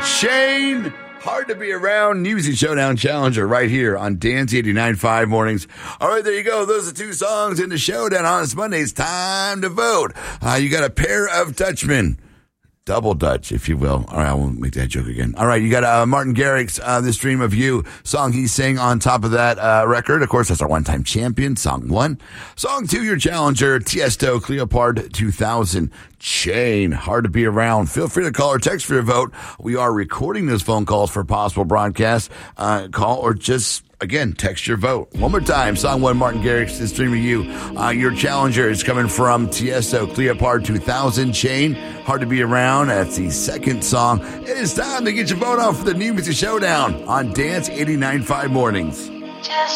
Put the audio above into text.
Shane. Hard to be around. Music Showdown Challenger right here on Dance 89.5 mornings. All right, there you go. Those are two songs in the showdown on this Monday. It's time to vote. You got a pair of Dutchmen. Double Dutch, if you will. All right, I won't make that joke again. All right, you got Martin Garrix, This Dream of You, song he sang on top of that record. Of course, that's our one-time champion, song 1. Song 2, your challenger, Tiesto, Cleopard 2000, Chain, Hard to Be Around. Feel free to call or text for your vote. We are recording those phone calls for possible broadcast. Call or just... Again, text your vote. One more time. Song 1, Martin Garrix, This Dream of You. Your challenger is coming from Tiesto, Cleopard 2000, Chain, Hard to Be Around. That's the second song. It is time to get your vote on for the New Music Showdown on Dance 89.5 mornings.